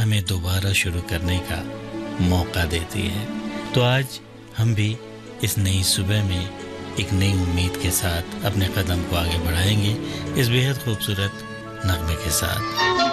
हमें दोबारा शुरू करने का मौका देती है। तो आज हम भी इस नई सुबह में एक नई उम्मीद के साथ अपने कदम को आगे बढ़ाएंगे इस बेहद खूबसूरत नगमे के साथ।